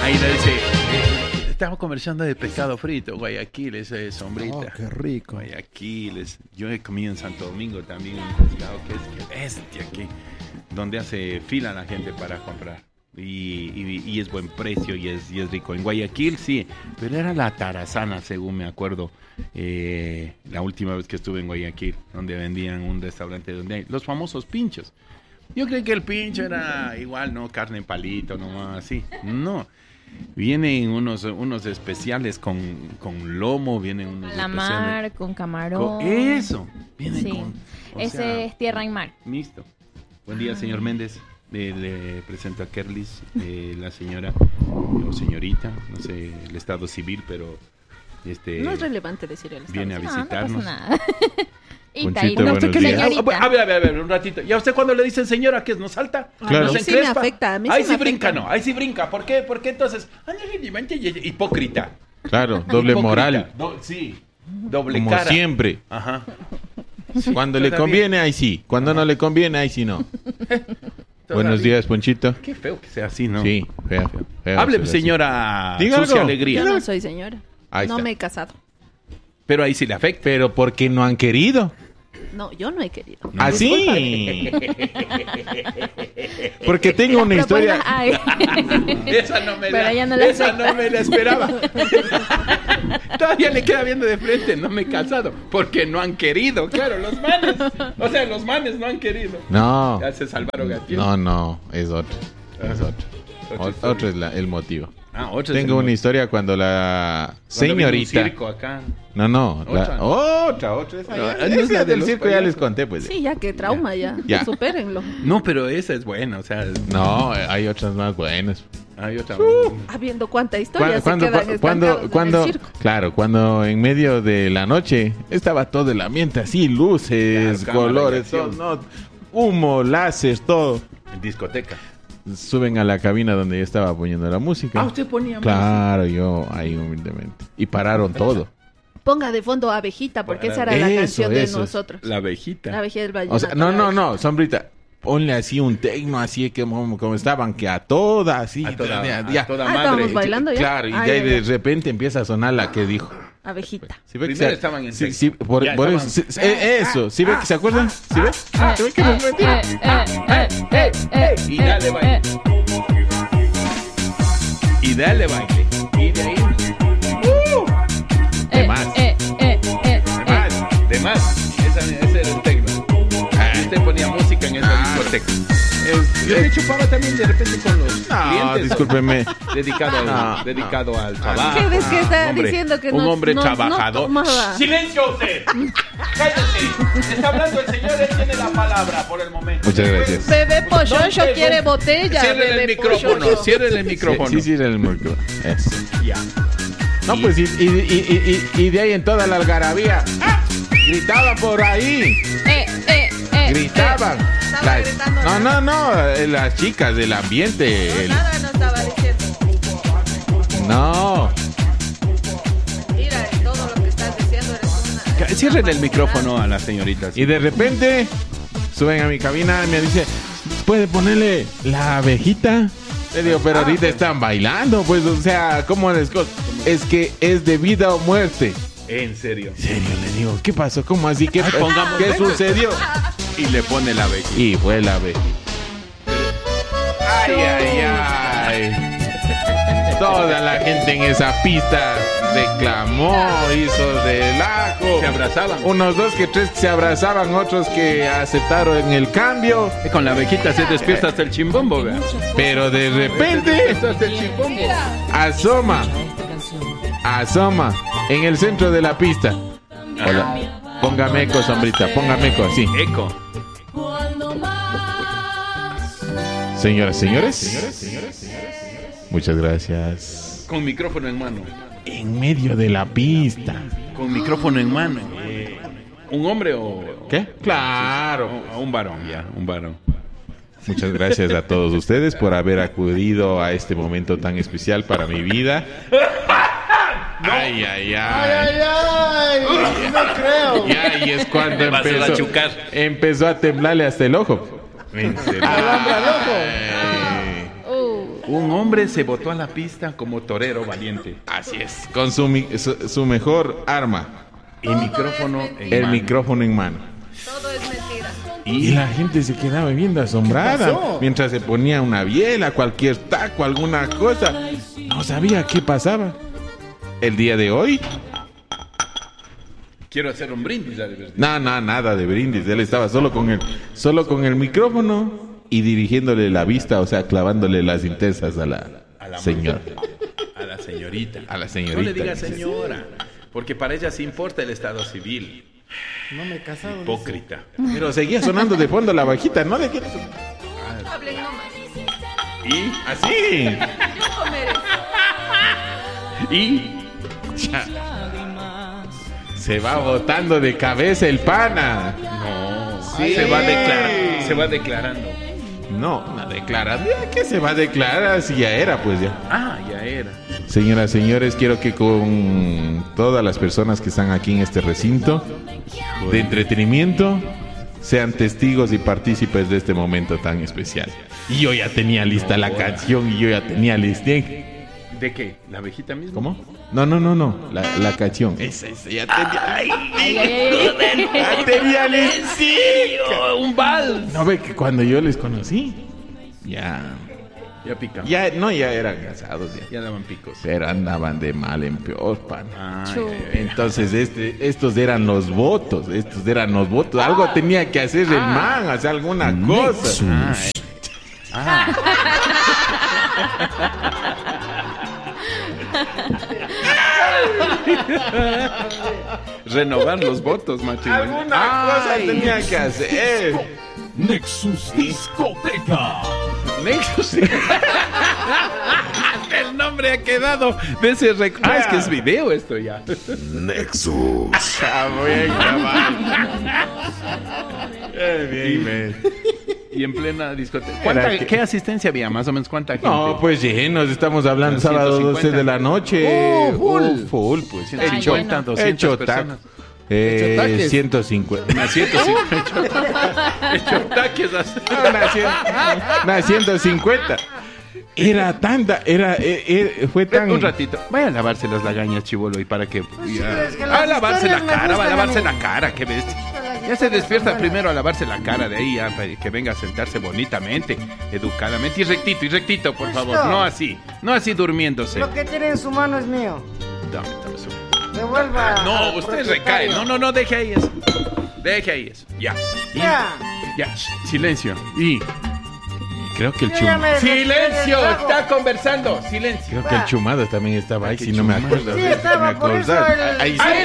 Ahí le dice, estamos conversando de pescado frito, Guayaquil, ese sombrita. Oh, qué rico. Guayaquil, yo he comido en Santo Domingo también un pescado que es bestia aquí, donde hace fila la gente para comprar. Y es buen precio y es rico. En Guayaquil sí, pero era la tarazana, según me acuerdo, la última vez que estuve en Guayaquil, donde vendían un restaurante donde hay los famosos pinchos. Yo creí que el pincho era igual, ¿no? Carne en palito, nomás así. No. Vienen unos especiales con lomo, vienen unos calamar, con camarón. Eso, vienen sí. Ese es tierra y mar. Mixto. Buen día, señor Méndez. Le presento a Kerlis, la señora o señorita, no sé el estado civil, pero no es relevante decir el estado. Viene a visitarnos. No pasa nada. Ponchito, buenos días. A ver, un ratito. ¿Y a usted cuando le dicen señora qué es? ¿No salta? Claro. ¿No se encrespa? Sí me afecta. A mí ahí sí me brinca, afecta. ¿no? Ahí sí brinca. ¿Por qué? Porque entonces, hipócrita. Claro, doble moral. Sí, doble como cara. Siempre. Ajá. Sí, cuando le conviene, ahí sí. Cuando no le conviene, ahí sí no. Buenos días, Ponchito. Qué feo que sea así, ¿no? Sí, feo. Hable, señora Diga Sucia algo. Alegría. Yo no soy señora. Ahí no está. me he casado. Pero ahí sí le afecta. Pero porque no han querido. No, yo no he querido. ¿Así? Porque tengo una historia. Esa no me Pero la, ella no la esa acepta. no me la esperaba. Todavía le queda viendo de frente, no me he casado. Porque no han querido, claro, los manes. O sea, los manes no han querido. No. Ya se salvaron a tiempo. No, es otro. Es otro. Otro es el motivo. Otro Tengo una historia cuando la señorita. Un circo acá. No. Otra. Esa del circo ya les conté, pues. Sí, ya que trauma, ya. Supérenlo. No, pero esa es buena, o sea. No, hay otras más buenas. Hay otra. Habiendo cuánta historia se quedan estancados en el circo. Claro, cuando en medio de la noche estaba todo el ambiente así, luces, claro, colores, todo, no, humo, láser, todo. En discoteca. Suben a la cabina donde yo estaba poniendo la música. ¿Usted ponía Claro, yo ahí humildemente. Y pararon todo. Ponga de fondo Abejita, porque esa era la canción de nosotros. La abejita. La abejita del vallenato. O sea, no, sombrita. Ponle así un tecno, así que como estaban, que a toda, así. A toda ya. madre. Estábamos bailando ya. Claro, y de ahí de repente empieza a sonar la que dijo. Abejita. ¿Sí ve que Primero estaban en sí, por eso. Eso, ¿sí ve que se acuerdan? ¿Sí ve? ¿Sí ve que nos metieron? Y dale baile. Y dale baile. Y de ahí. De más. Ese era el tecno. Y usted ponía música en esa discoteca. Yo me chupaba también de repente con los clientes. Discúlpeme. Dedicado al trabajo. ¿Qué ves que está diciendo que un no? hombre no trabajador. tomaba? ¡Silencio usted! ¡Cállese! Está hablando el señor, él tiene la palabra por el momento. Muchas gracias. Bebé Pochoncho quiere botella. Cierren el micrófono, cierren el micrófono. Sí, cierren el micrófono. Eso. Ya. No, pues y de ahí en toda la algarabía. Gritaban por ahí. Gritaban. Estaba gritando. No, las chicas del ambiente. Nada no estaba diciendo. No. Mira, todo lo que estás diciendo eres una... Cierren el micrófono a las señoritas. Y de repente suben a mi cabina y me dice, ¿puede ponerle la abejita? Le digo, pero ahorita están bailando, pues, o sea, ¿cómo les cosas? Es que es de vida o muerte. En serio. En serio, le digo, ¿qué pasó? ¿Cómo así? ¿Qué sucedió? Y le pone la abejita. Y fue la abejita. Ay. Toda la gente en esa pista reclamó, hizo relajo. Se abrazaban. Unos 2 que 3 que se abrazaban, otros que aceptaron el cambio. Con la abejita se despierta hasta el chimbombo, ¿verdad? Pero de repente Hasta el chimbombo. asoma en el centro de la pista. Hola. Póngame eco, sombrita, póngame eco, así. Eco. Señoras, señores. Muchas gracias. Con micrófono en mano. En medio de la pista. Con micrófono en mano. ¿Un hombre o...? ¿Qué? Claro. Un varón, ya, un varón. Muchas gracias a todos ustedes por haber acudido a este momento tan especial para mi vida. No. Ay. No creo. Y ahí es cuando empezó a temblarle hasta el ojo. Al hombre al ojo. Un hombre se botó a la pista como torero valiente. Así es, con su mejor arma, El micrófono en el mano. micrófono en mano. Todo es mentira. Y la gente se quedaba viendo asombrada mientras se ponía una biela, cualquier taco, alguna cosa. No sabía qué pasaba. El día de hoy, Quiero hacer un brindis. Ya de verdad. no, nada de brindis. Él estaba solo con el micrófono y dirigiéndole la vista, o sea, clavándole las intensas a la señora. A la señorita. A la señorita. No le diga señora, porque para ella sí importa el estado civil. No me he casado. Hipócrita. Pero seguía sonando de fondo la bajita, ¿no? ¿De qué? Hablen nomás. Y Así. No comer eso. Y Ya. Se va botando de cabeza el pana. no, Sí. se va declarando. No, una declaración. ¿Qué se va a declarar si ya era? Pues ya. Ah, ya era. Señoras, señores, quiero que con todas las personas que están aquí en este recinto de entretenimiento sean testigos y partícipes de este momento tan especial. Y yo ya tenía lista la canción y yo ya tenía lista. ¿De qué? ¿La abejita misma? ¿Cómo? No. La canción. Esa, ya tenía. Ya tenía lista. Un vals. No ve que cuando yo les conocí, ya Ya eran casados ya. Ya daban picos. Pero andaban de mal en peor, pan. Ay, Chu. ay, ay. Entonces estos eran los votos. Algo tenía que hacer el man, hacer alguna cosa. Renovar los votos, macho. Alguna cosa tenía que hacer. Nexus Discoteca. Nexus. El nombre ha quedado de ese es que es video esto ya. Nexus. Está bien, chaval. Bien. Y en plena discoteca. Era que- ¿Qué asistencia había? Más o menos, ¿cuánta gente? No, pues llenos, estamos hablando sábado 12 de la noche. Full, pues. Ay, Hecho, bueno. 200 Hecho personas. taco. taques. 150. Una 150. Hecho taques. Una 150. Era tanta, fue tan... Un ratito. Vaya a lavarse las lagañas, chivolo, y para que... es que a las lavarse la historias me cara, va a gustan a lavarse mí. la cara, qué bestia. Ya se despierta primero a lavarse la cara, de ahí ya, para que venga a sentarse bonitamente, educadamente y rectito, por Justo. favor. No así durmiéndose. Lo que tiene en su mano es mío. Dame eso. Devuelva. No, al usted propietario. recae. No, deje ahí eso. Deje ahí eso. Ya. Ya. Ya, silencio. Y... Creo que el Yo ya me ¡Silencio! retiré del trago. Está conversando. Silencio. Creo que el Chumado también estaba ahí, qué si no me Chumado. acuerdo. Sí, estaba, por eso el... Ahí Ahí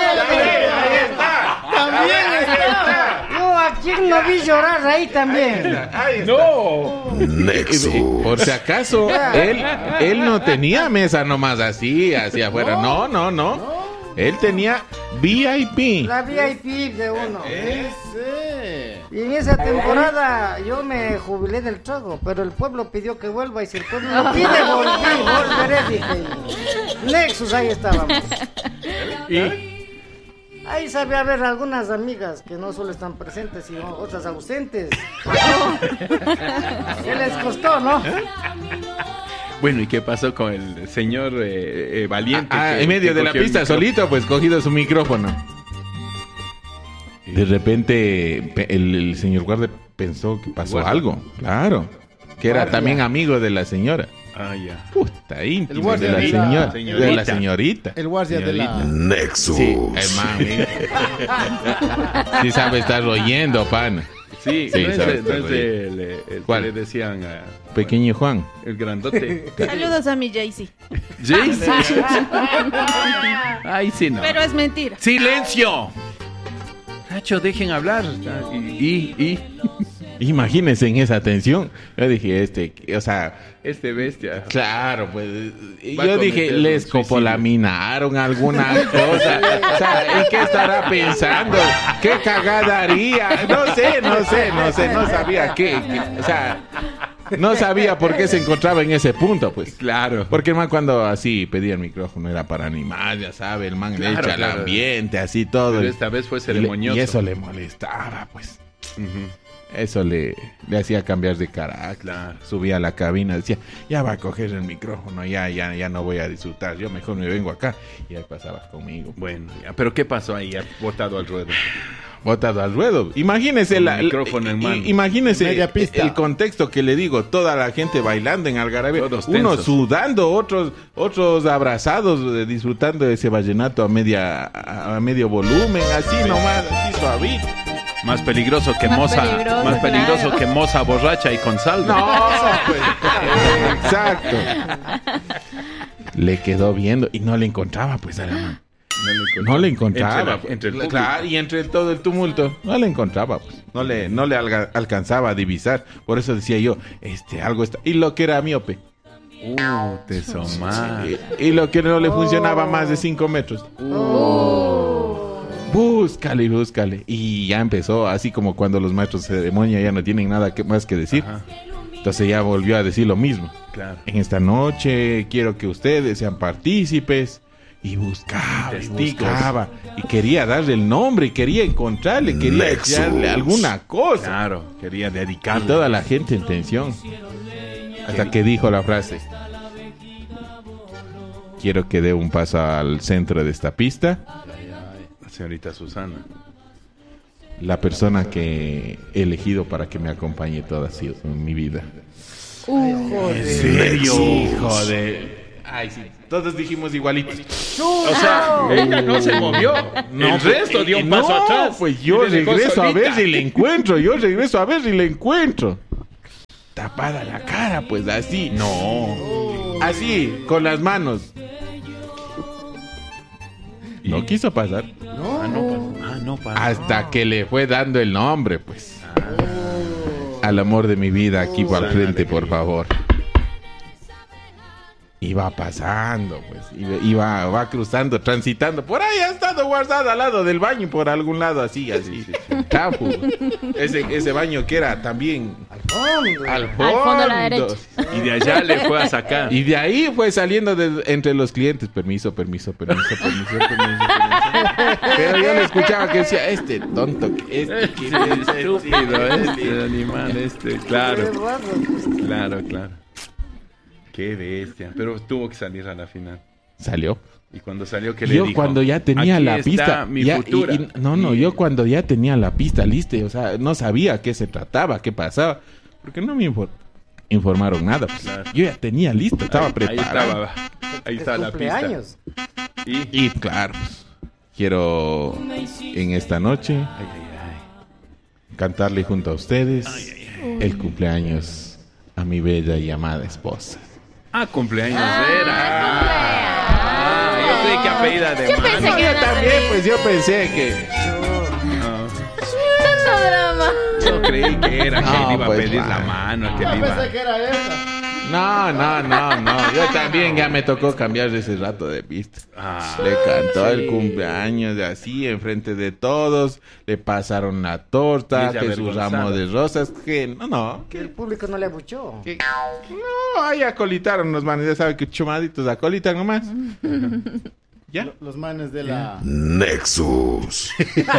está. También está. Yo a quién no vi llorar ahí también. No. Nexus. Por si acaso, él no tenía mesa nomás así, hacia afuera. No. Él tenía VIP. La VIP de uno. Ese. Y en esa temporada yo me jubilé del trago, pero el pueblo pidió que vuelva y si el pueblo no pide, volveré, dije. Nexus, ahí estábamos. Ahí sabía haber algunas amigas que no solo están presentes, sino otras ausentes. ¿Qué les costó, no? Bueno, ¿y qué pasó con el señor Valiente? En medio de la cogió el pista, micrófono? solito, pues cogido su micrófono. De repente, el señor guardia pensó que pasó Guardia. algo. Claro. Que era Guardia. también amigo de la señora. Ah, ya. Puta, íntimo El guardia de la de la señora. señorita. De la señorita. El guardia de la. Nexus. Sí, hermano. Sí sabe estar oyendo, pana. Sí, Sí, no es, sabes, no es sabes. el que ¿Cuál? le decían Pequeño Juan. el grandote. Saludos a mi Jaycee. Jaycee. Ay, sí, no. Pero es mentira. ¡Silencio! Cacho, dejen hablar. Y Imagínense en esa tensión. Yo dije, o sea, este bestia. claro, pues. Va a Yo dije, cometer les un suicidio. copolaminaron alguna cosa. O sea, ¿en qué estará pensando? ¿Qué cagada haría? No sabía qué. O sea, no sabía por qué se encontraba en ese punto, pues. Claro. Porque el man cuando así pedía el micrófono era para animar, ya sabe, el man Claro, le echa claro. el ambiente, así todo. Pero esta vez fue ceremonioso. Y eso le molestaba, pues. Ujú. Eso le hacía cambiar de carácter. Claro. Subía a la cabina, decía, ya va a coger el micrófono, ya no voy a disfrutar, yo mejor me vengo acá. Y ahí pasaba conmigo. Bueno, ya, pero ¿qué pasó ahí? Ha botado al ruedo. Botado al ruedo. Imagínese Con el micrófono en mano. Imagínese Media pista. el contexto que le digo, toda la gente bailando en Algarabía, Todos unos tensos. sudando, otros abrazados, disfrutando de ese vallenato a medio volumen, así nomás, así suavito. Más peligroso que Más moza. peligroso, Más peligroso claro. que moza borracha y con saldo. No, pues, exacto. Le quedó viendo y no le encontraba, pues, a la mano. No le encontraba. Entre el público. Claro, y entre todo el tumulto, no le encontraba, pues. No le alcanzaba a divisar. Por eso decía yo, algo está. Y lo que era miope. Te somás. Y lo que no le funcionaba más de 5 metros. Búscale. Y ya empezó, así como cuando los maestros de ceremonia ya no tienen nada más que decir. Ajá. Entonces ya volvió a decir lo mismo. Claro. En esta noche quiero que ustedes sean partícipes. Y buscaba, y quería darle el nombre, y quería encontrarle, quería Nexus. echarle alguna cosa. Claro, quería Y dedicarle. toda la gente en tensión. Hasta que dijo la frase: quiero que dé un paso al centro de esta pista. La señorita Susana. La persona que he elegido para que me acompañe toda mi vida. ¿En serio? Hijo de... Ay, sí. Todos dijimos igualitos. O sea, ella no se movió. El resto dio un paso atrás. Pues yo Y le dejó regreso a ver solita. si le encuentro. Tapada la cara, pues así. No. Así, con las manos. No quiso pasar. No pasó. Hasta que le fue dando el nombre, pues. Al amor de mi vida, aquí al frente, por favor. Iba pasando, pues. Va cruzando, transitando. Por ahí ha estado guardada al lado del baño, por algún lado, así. Capu. Ese baño que era también al fondo a la derecha. Y de allá le fue a sacar. Y de ahí fue saliendo entre los clientes. Permiso. Pero yo le escuchaba que decía, tonto, Estúpido, animal, claro. Claro. Qué bestia. Pero tuvo que salir a la final. Salió. Y cuando salió, ¿qué le Yo dijo? cuando ya tenía Aquí la está pista, mi ya, futura. yo cuando ya tenía la pista lista, o sea, no sabía qué se trataba, qué pasaba, porque no me informaron nada. Pues. Claro. Yo ya tenía listo, estaba preparado. Ahí estaba la pista. Cumpleaños. Y claro, pues, quiero en esta noche cantarle junto a ustedes el cumpleaños a mi bella y amada esposa. Cumpleaños era. Yo creí que apellida de Yo mano. pensé que era También, pues yo pensé que... tanto drama. Yo creí que era que No, le iba pues, a pedir va. la mano, que Yo le iba. pensé que era esta. No. Yo también ya me tocó cambiar de ese rato de pista. Le cantó el cumpleaños de así, enfrente de todos. Le pasaron la torta, Y ella que su avergonzada. ramo de rosas. Que Que el público no le abuchó. no, ahí acolitaron los manes. Ya saben que chumaditos acolitan nomás. ¿Ya? Los manes de la... Nexus.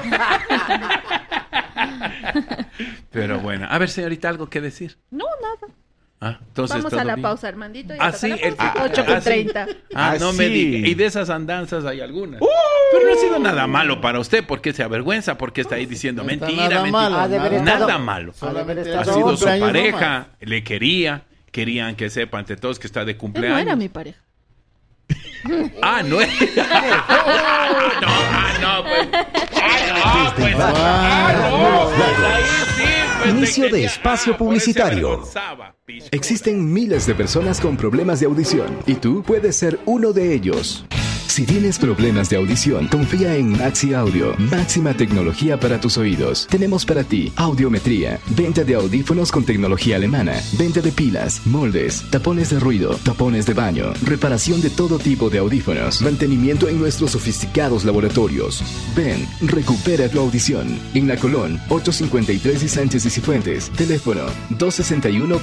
Pero bueno, a ver, señorita, algo que decir. No, nada. Entonces Vamos todo a la bien. pausa, Armandito. Sí, el 8:30. no me sí. diga. Y de esas andanzas hay algunas. Pero no ha sido nada malo para usted. ¿Por qué se avergüenza? ¿Por qué está ahí diciendo No está mentira, nada mentira? malo, Ha de haber Nada estado- malo. Solamente Ha Ha de haber sido su cumpleaños pareja, le querían que sepa ante todos que está de Él no cumpleaños. era mi pareja. No es. Pues ahí sí, pues, Inicio te de espacio por eso se publicitario. avergonzaba, pisco. Existen miles de personas con problemas de audición y tú puedes ser uno de ellos. Si tienes problemas de audición, confía en Maxi Audio, máxima tecnología para tus oídos. Tenemos para ti audiometría, venta de audífonos con tecnología alemana, venta de pilas, moldes, tapones de ruido, tapones de baño, reparación de todo tipo de audífonos, mantenimiento en nuestros sofisticados laboratorios. Ven, recupera tu audición. En La Colón, 853 y Sánchez y Cifuentes. Teléfono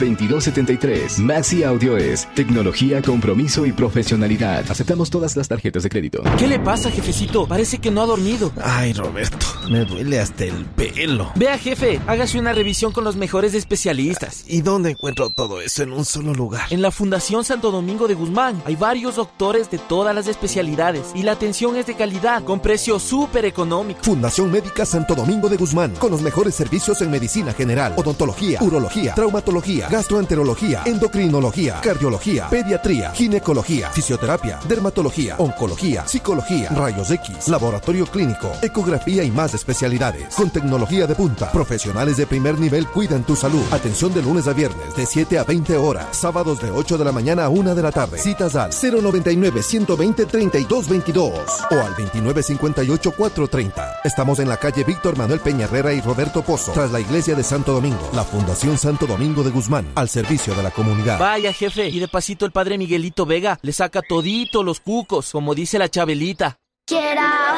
261-2273. Maxi Audio es tecnología, compromiso y profesionalidad. Aceptamos todas las tarjetas tarjetas de crédito. ¿Qué le pasa, jefecito? Parece que no ha dormido. Ay, Roberto, me duele hasta el pelo. Vea, jefe, hágase una revisión con los mejores especialistas. ¿Y dónde encuentro todo eso en un solo lugar? En la Fundación Santo Domingo de Guzmán hay varios doctores de todas las especialidades y la atención es de calidad, con precios súper económicos. Fundación Médica Santo Domingo de Guzmán, con los mejores servicios en medicina general, odontología, urología, traumatología, gastroenterología, endocrinología, cardiología, pediatría, ginecología, fisioterapia, dermatología, oncología, psicología, rayos X, laboratorio clínico, ecografía y más especialidades. Con tecnología de punta, profesionales de primer nivel cuidan tu salud. Atención de lunes a viernes de 7 a 20 horas, sábados de 8 de la mañana a 1 de la tarde. Citas al 099-120-3222 o al 2958-430. Estamos en la calle Víctor Manuel Peña Herrera y Roberto Pozo, tras la iglesia de Santo Domingo. La Fundación Santo Domingo de Guzmán, al servicio de la comunidad. Vaya, jefe, y de pasito el padre Miguelito Vega le saca todito los cucos, como dice la Chabelita. Get out.